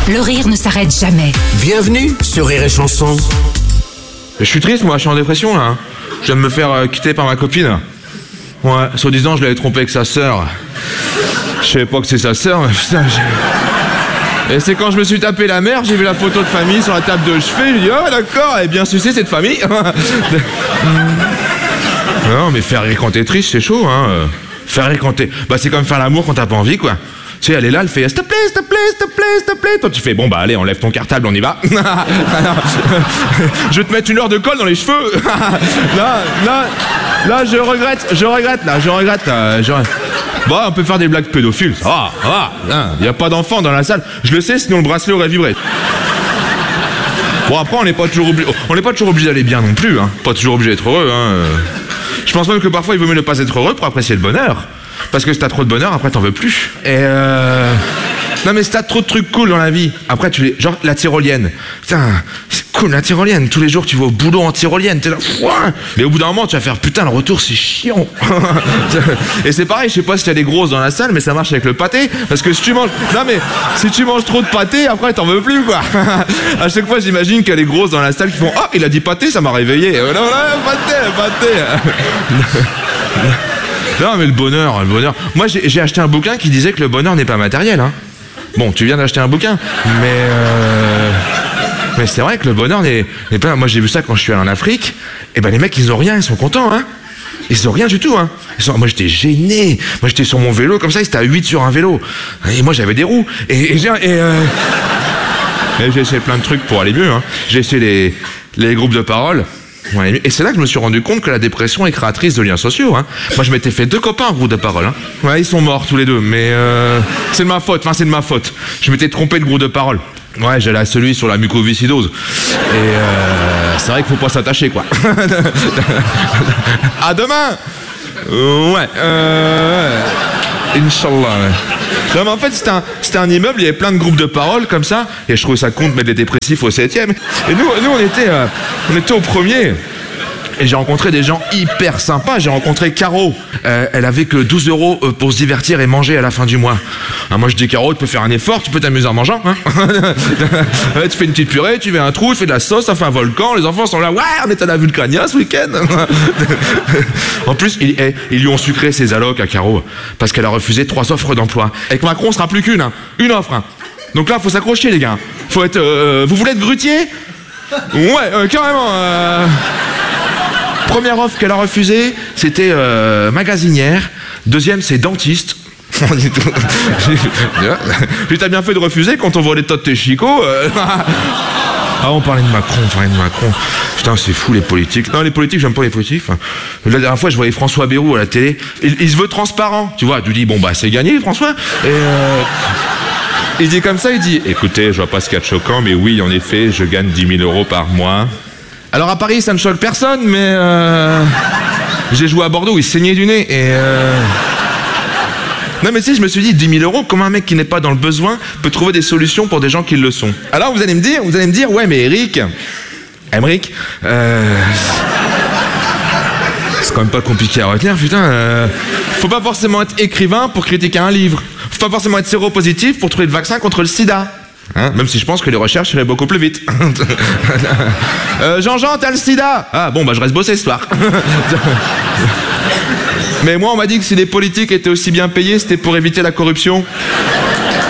Le rire ne s'arrête jamais. Bienvenue sur Rire et Chanson. Je suis triste, moi, je suis en dépression, là. Je viens de me faire quitter par ma copine. Ouais, soi-disant, je l'avais trompé avec sa sœur. Je savais pas que c'est sa sœur, mais putain, Et c'est quand je me suis tapé la mère, j'ai vu la photo de famille sur la table de chevet, je me dis, oh d'accord, elle est bien sucée cette famille. Non, mais faire rire quand t'es triste, c'est chaud, hein. Faire rire quand t'es... Bah, c'est comme faire l'amour quand t'as pas envie, quoi. Tu sais, elle est là, elle fait, s'il te plaît, s'il te plaît, s'il te plaît, s'il te plaît. Toi, tu fais, bon, bah, allez, enlève ton cartable, on y va. Je vais te mettre une heure de colle dans les cheveux. Là, je regrette. Bon, on peut faire des blagues pédophiles, ça va. Il y a pas d'enfants dans la salle. Je le sais, sinon le bracelet aurait vibré. Bon, après, on n'est pas toujours obligé d'aller bien non plus, hein. Pas toujours obligé d'être heureux, hein. Je pense même que parfois, il vaut mieux ne pas être heureux pour apprécier le bonheur. Parce que si t'as trop de bonheur, après, t'en veux plus. Non, mais si t'as trop de trucs cool dans la vie, après, genre, la tyrolienne. Putain, c'est cool, la tyrolienne. Tous les jours, tu vas au boulot en tyrolienne. T'es là, ouah. Mais au bout d'un moment, tu vas faire, putain, le retour, c'est chiant. Et c'est pareil, je sais pas s'il y a des grosses dans la salle, mais ça marche avec le pâté. Parce que si tu manges trop de pâté, après, t'en veux plus, quoi. À chaque fois, j'imagine qu'il y a des grosses dans la salle qui font, ah, il a dit pâté, ça m'a réveillé. Pâté. Non, mais le bonheur. Moi, j'ai acheté un bouquin qui disait que le bonheur n'est pas matériel, hein. Bon, tu viens d'acheter un bouquin, mais c'est vrai que le bonheur n'est pas... Moi, j'ai vu ça quand je suis allé en Afrique, et ben les mecs, ils ont rien, ils sont contents, hein. Ils ont rien du tout, hein. Moi, j'étais gêné. Moi, j'étais sur mon vélo, comme ça, ils étaient à 8 sur un vélo. Et moi, j'avais des roues. Et j'ai essayé plein de trucs pour aller mieux, hein. J'ai essayé les groupes de parole. Ouais, et c'est là que je me suis rendu compte que la dépression est créatrice de liens sociaux, hein. Moi, je m'étais fait 2 copains en groupe de parole, hein. Ouais, ils sont morts tous les 2, mais c'est de ma faute. Je m'étais trompé de groupe de parole. Ouais, j'allais à celui sur la mucoviscidose. Et c'est vrai qu'il faut pas s'attacher, quoi. À demain. Ouais. Inch'Allah. Ouais. Non, mais en fait, c'était un immeuble, il y avait plein de groupes de parole comme ça, et je trouvais ça con de mettre des dépressifs au 7e. Et nous on était au 1er. Et j'ai rencontré des gens hyper sympas. J'ai rencontré Caro. Elle avait que 12 € pour se divertir et manger à la fin du mois. Alors moi je dis, Caro, tu peux faire un effort, tu peux t'amuser en mangeant, hein. Tu fais une petite purée, tu fais un trou, tu fais de la sauce, ça fait un volcan, les enfants sont là, ouais, on est à la Vulcania ce week-end. En plus, ils lui ont sucré ses allocs à Caro, parce qu'elle a refusé 3 offres d'emploi. Avec Macron, on sera plus qu'une, hein. Une offre, hein. Donc là, faut s'accrocher, les gars. Faut être... vous voulez être grutier? Ouais, carrément. Première offre qu'elle a refusée, c'était magasinière. Deuxième, c'est dentiste. T'as bien fait de refuser quand on voit les tas de tes chicots. Ah, on parlait de Macron. Putain, c'est fou, les politiques. Non, les politiques, j'aime pas les politiques. La dernière fois, je voyais François Bayrou à la télé. Il se veut transparent. Tu vois, tu dis, bon, bah, c'est gagné, François. Et il dit comme ça, il dit, écoutez, je vois pas ce qu'il y a de choquant, mais oui, en effet, je gagne 10 000 € par mois. Alors à Paris, ça ne choque personne, mais j'ai joué à Bordeaux, il saignait du nez, et Non, mais si, je me suis dit, 10 000 €, comment un mec qui n'est pas dans le besoin peut trouver des solutions pour des gens qui le sont? Alors vous allez me dire, ouais, mais Émeric, c'est quand même pas compliqué à retenir, putain. Faut pas forcément être écrivain pour critiquer un livre. Faut pas forcément être séropositif pour trouver le vaccin contre le sida. Hein, même si je pense que les recherches iraient beaucoup plus vite. Jean-Jean, t'as le sida? Ah bon, bah je reste bosser ce soir. Mais moi, on m'a dit que si les politiques étaient aussi bien payés, c'était pour éviter la corruption.